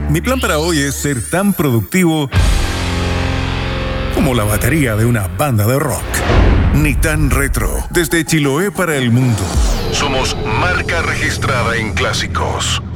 Mi plan para hoy es ser tan productivo como la batería de una banda de rock. Ni tan retro, desde Chiloé para el mundo. Somos marca registrada en clásicos.